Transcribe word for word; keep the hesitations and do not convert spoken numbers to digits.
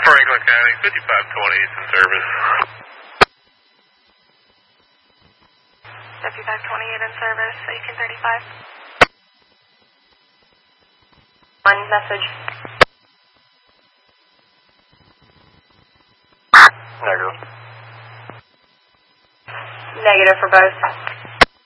Franklin County, fifty-five twenty is in service. fifty-five twenty-eight in service, eighteen thirty-five. One message. Negative. Negative for both.